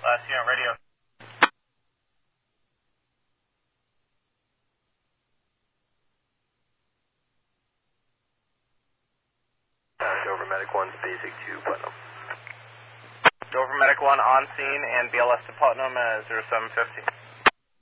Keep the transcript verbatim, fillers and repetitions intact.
Last unit radio. Uh, Dover Medic one's basic to Putnam. Dover Medic one on scene and B L S to Putnam at zero seven fifty.